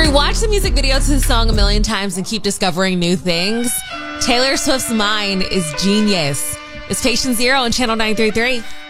Rewatch the music video to the song a million times and keep discovering new things. Taylor Swift's Mind is genius. It's Patient Zero on Channel 933.